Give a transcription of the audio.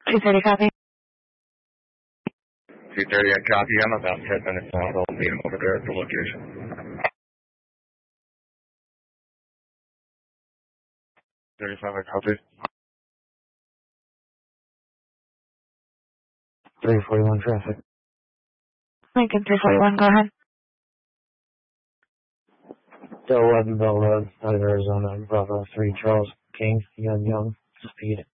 2:30 copy. 2:30 on copy. I'm about 10 minutes out. I'll meet him over there at the location. 35 on copy. 341 traffic. Lincoln 341, go ahead. Del 11 Bell Road, out of Arizona, Bravo 3, Charles King, Young, speed